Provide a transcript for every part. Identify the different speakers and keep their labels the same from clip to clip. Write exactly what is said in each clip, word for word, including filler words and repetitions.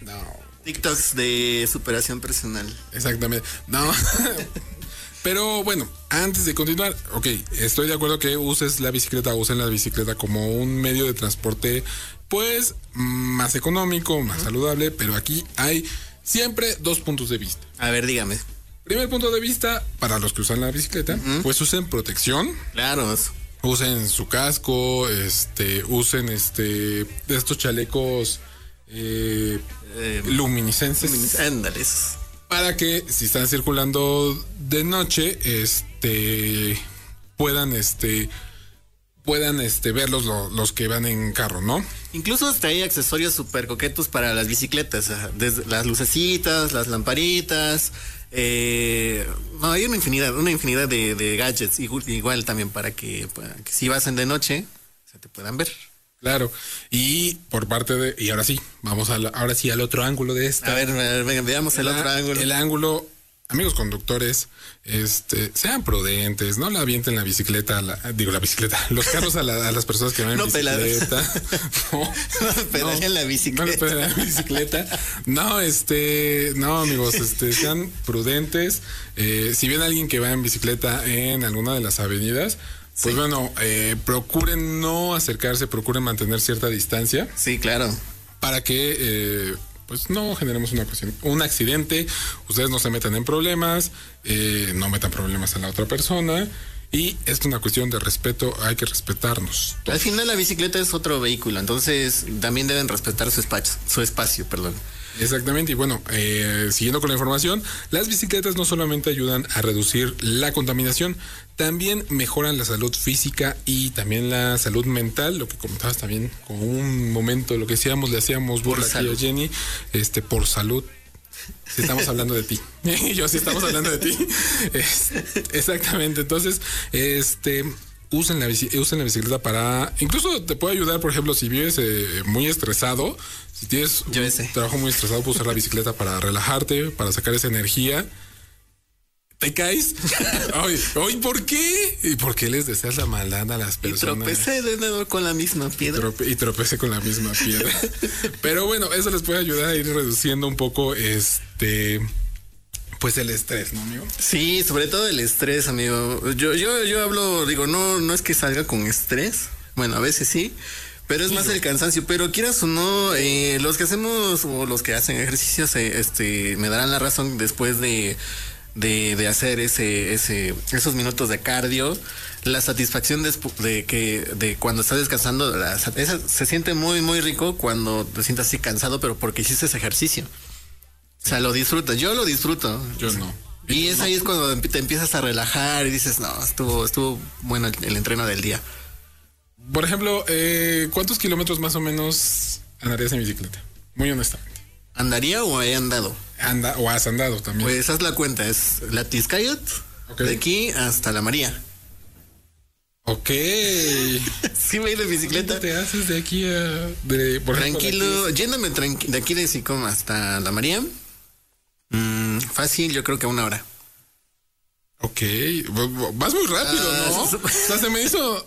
Speaker 1: No.
Speaker 2: TikToks de superación personal.
Speaker 1: Exactamente. No. Pero bueno, antes de continuar, ok, estoy de acuerdo que uses la bicicleta, usen la bicicleta como un medio de transporte, pues, más económico, más uh-huh. saludable, pero aquí hay siempre dos puntos de vista.
Speaker 2: A ver, dígame.
Speaker 1: Primer punto de vista, para los que usan la bicicleta, uh-huh. pues usen protección.
Speaker 2: Claro.
Speaker 1: Usen su casco, este, usen este, de estos chalecos eh, eh, luminiscentes.
Speaker 2: Ándales.
Speaker 1: Para que si están circulando de noche, este, puedan, este, puedan, este, verlos los, los que van en carro, ¿no?
Speaker 2: Incluso hasta hay accesorios súper coquetos para las bicicletas, desde las lucecitas, las lamparitas, eh, no, hay una infinidad, una infinidad de, de gadgets, igual, igual también para que, para que si vas en de noche, se te puedan ver.
Speaker 1: Claro, y por parte de, y ahora sí, vamos a la, ahora sí al otro ángulo de esta.
Speaker 2: A ver, a ver venga, veamos el, el otro ángulo.
Speaker 1: El ángulo, amigos conductores, este, sean prudentes, no la avienten la bicicleta, la, digo la bicicleta, los carros a, la, a las personas que van en no bicicleta. No,
Speaker 2: no pedalen la bicicleta.
Speaker 1: No pedalen la bicicleta. No, este, no amigos, este, sean prudentes. Eh, si ven a alguien que va en bicicleta en alguna de las avenidas, pues sí. bueno, eh, procuren no acercarse, procuren mantener cierta distancia.
Speaker 2: Sí, claro.
Speaker 1: Para que, eh, pues no generemos una cuestión, un accidente, ustedes no se metan en problemas, eh, no metan problemas a la otra persona. Y es una cuestión de respeto, hay que respetarnos todos.
Speaker 2: Al final la bicicleta es otro vehículo, entonces también deben respetar su espacio, su espacio, perdón.
Speaker 1: Exactamente, y bueno, eh, siguiendo con la información, las bicicletas no solamente ayudan a reducir la contaminación, también mejoran la salud física y también la salud mental, lo que comentabas también con un momento, lo que decíamos, le hacíamos burla aquí a Jenny, este, por salud. Si estamos hablando de ti. Yo sí estamos hablando de ti. Es, exactamente, entonces, este... Usen la, bici, usen la bicicleta para... Incluso te puede ayudar, por ejemplo, si vives eh, muy estresado, si tienes
Speaker 2: Yo
Speaker 1: un
Speaker 2: ese.
Speaker 1: trabajo muy estresado, puedes usar la bicicleta para relajarte, para sacar esa energía. ¿Te caes? Oye, oye, ¿por qué? ¿Y por qué les deseas la maldad a las personas?
Speaker 2: Y tropecé de nuevo con la misma piedra.
Speaker 1: Y, trope, y tropecé con la misma piedra. Pero bueno, eso les puede ayudar a ir reduciendo un poco este... Pues el estrés, ¿no, amigo?
Speaker 2: Sí, sobre todo el estrés, amigo. Yo, yo, yo hablo, digo, no, no es que salga con estrés. Bueno, a veces sí, pero es sí, más no. el cansancio. Pero quieras o no, eh, los que hacemos o los que hacen ejercicios, eh, este, me darán la razón después de, de, de hacer ese, ese, esos minutos de cardio. La satisfacción de, de que, de cuando estás descansando, la, esa, se siente muy, muy rico cuando te sientas así cansado, pero porque hiciste ese ejercicio. O sea, lo disfrutas, yo lo disfruto.
Speaker 1: Yo no.
Speaker 2: Y es
Speaker 1: no.
Speaker 2: ahí es cuando te empiezas a relajar y dices, no, estuvo, estuvo bueno el, el entreno del día.
Speaker 1: Por ejemplo, eh, ¿cuántos kilómetros más o menos andarías en bicicleta? Muy honestamente.
Speaker 2: ¿Andaría o he andado?
Speaker 1: Anda, o has andado también.
Speaker 2: Pues haz la cuenta, es la Tizcayot, okay. De aquí hasta la María.
Speaker 1: Ok.
Speaker 2: Sí, me he ido en bicicleta.
Speaker 1: ¿Qué te haces de aquí a... De, por
Speaker 2: Tranquilo,
Speaker 1: ejemplo, de aquí?
Speaker 2: yéndome tranqui- de aquí de Sicoma hasta la María. Mm, fácil, yo creo que a una hora.
Speaker 1: Ok, vas muy rápido, uh, ¿no? O sea, se me hizo...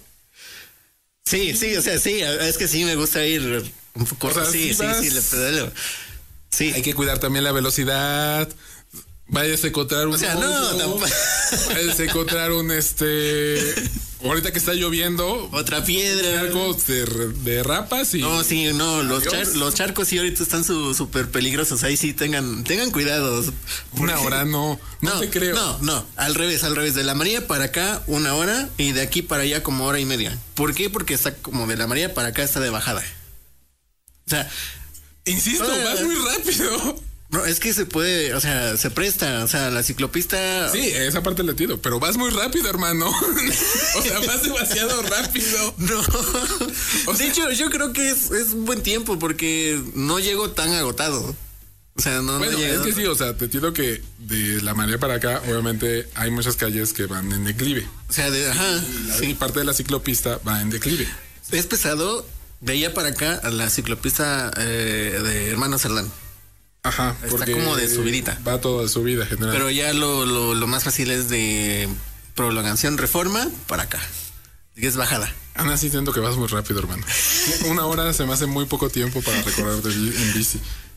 Speaker 2: Sí, sí, o sea, sí, es que sí me gusta ir un poco... O sea, sí, sí, sí, sí, le pedalo. Sí.
Speaker 1: Hay que cuidar también la velocidad. Vayas a encontrar un...
Speaker 2: O sea, no, tampoco.
Speaker 1: Vayas a encontrar un, este... Ahorita que está lloviendo...
Speaker 2: Otra piedra.
Speaker 1: Charcos de, de rapas y...
Speaker 2: No, sí, no, los, char, los charcos sí ahorita están súper su, peligrosos. Ahí sí tengan tengan cuidado.
Speaker 1: Una hora no, no, no te creo.
Speaker 2: No, no, al revés, al revés. De la María para acá una hora y de aquí para allá como hora y media. ¿Por qué? Porque está como de la María para acá está de bajada. O sea...
Speaker 1: Insisto, uh, vas muy rápido.
Speaker 2: No, es que se puede, o sea, se presta, o sea, la ciclopista...
Speaker 1: Sí, esa parte la entiendo, pero vas muy rápido, hermano. O sea, vas demasiado rápido.
Speaker 2: No.
Speaker 1: O
Speaker 2: de sea... hecho, yo creo que es, es un buen tiempo porque no llego tan agotado. O sea, no,
Speaker 1: bueno,
Speaker 2: no
Speaker 1: es que sí, o sea, te entiendo que de la María para acá, obviamente, hay muchas calles que van en declive.
Speaker 2: O sea, de, ajá.
Speaker 1: Y la
Speaker 2: sí.
Speaker 1: parte de la ciclopista va en declive.
Speaker 2: Es pesado de allá para acá a la ciclopista eh, de Hermano Cerdán.
Speaker 1: Ajá,
Speaker 2: está
Speaker 1: porque
Speaker 2: como de subidita.
Speaker 1: Va todo de subida general.
Speaker 2: Pero ya lo, lo, lo más fácil es de prolongación Reforma para acá. Y es bajada.
Speaker 1: Aún así siento que vas muy rápido, hermano. Una hora se me hace muy poco tiempo para recorrer de, en bici.